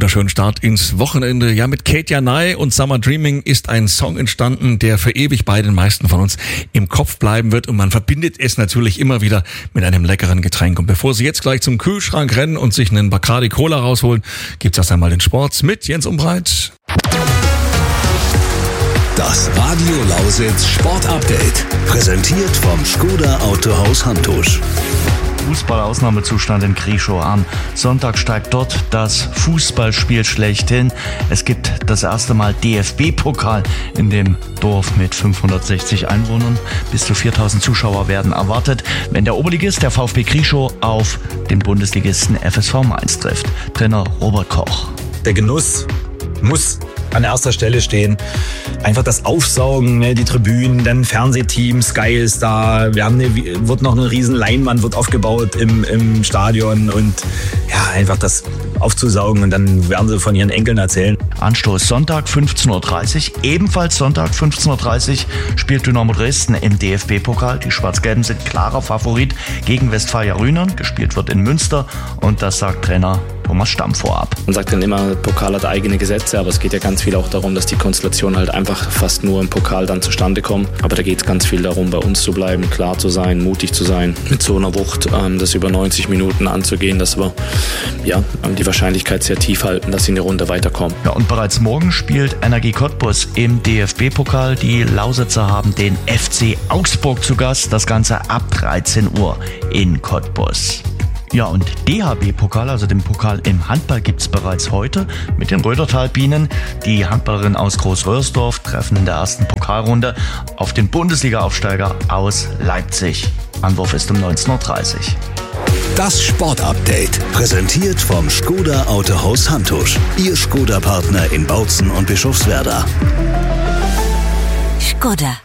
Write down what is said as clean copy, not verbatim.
wunderschönen Start ins Wochenende. Ja, mit Kate Janai und Summer Dreaming ist ein Song entstanden, der für ewig bei den meisten von uns im Kopf bleiben wird. Und man verbindet es natürlich immer wieder mit einem leckeren Getränk. Und bevor Sie jetzt gleich zum Kühlschrank rennen und sich einen Bacardi Cola rausholen, gibt's erst einmal den Sport mit Jens Umbreit. Das Radio Lausitz Sport Update. Präsentiert vom Škoda Autohaus Hantusch. Fußball-Ausnahmezustand in Krieschow. Am Sonntag steigt dort das Fußballspiel schlechthin. Es gibt das erste Mal DFB-Pokal in dem Dorf mit 560 Einwohnern. Bis zu 4000 Zuschauer werden erwartet, wenn der Oberligist, der VfB Krieschow, auf den Bundesligisten FSV Mainz trifft. Trainer Robert Koch. Der Genuss muss an erster Stelle stehen. Einfach das Aufsaugen, die Tribünen, dann Fernsehteam, Sky ist da. Wird noch eine riesen Leinwand wird aufgebaut im Stadion und ja, einfach das aufzusaugen und dann werden sie von ihren Enkeln erzählen. Anstoß Sonntag 15.30 Uhr. Ebenfalls Sonntag 15.30 Uhr spielt Dynamo Dresden im DFB-Pokal. Die Schwarz-Gelben sind klarer Favorit gegen Westfalia Rhynern. Gespielt wird in Münster und das sagt Trainer Thomas Stamm vorab. Man sagt dann immer, Pokal hat eigene Gesetze, aber es geht ja ganz viel auch darum, dass die Konstellationen halt einfach fast nur im Pokal dann zustande kommen. Aber da geht es ganz viel darum, bei uns zu bleiben, klar zu sein, mutig zu sein, mit so einer Wucht das über 90 Minuten anzugehen, dass wir die Wahrscheinlichkeit sehr tief halten, dass sie in die Runde weiterkommen. Ja, und bereits morgen spielt Energie Cottbus im DFB-Pokal. Die Lausitzer haben den FC Augsburg zu Gast. Das Ganze ab 13 Uhr in Cottbus. Ja, und DHB-Pokal, also den Pokal im Handball, gibt's bereits heute mit den Rödertal-Bienen. Die Handballerinnen aus Großröhrsdorf treffen in der ersten Pokalrunde auf den Bundesliga-Aufsteiger aus Leipzig. Anwurf ist um 19.30 Uhr. Das Sport-Update, präsentiert vom Škoda Autohaus Hantusch. Ihr Škoda-Partner in Bautzen und Bischofswerda. Škoda.